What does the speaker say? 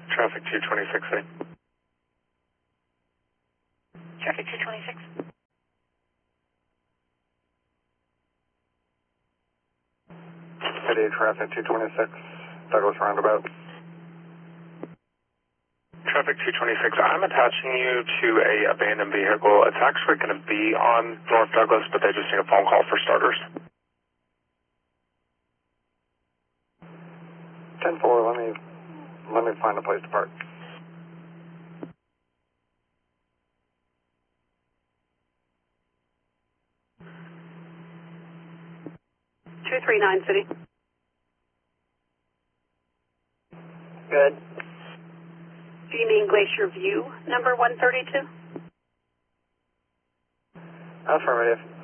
Traffic 226 City. Traffic 226. City Traffic 226, Douglas Roundabout. Traffic 226, I'm attaching you to a abandoned vehicle. It's actually going to be on North Douglas, but they just need a phone call for starters. 10-4, let me find a place to park. 239 City. Good. Do you mean Glacier View, number 132? Affirmative.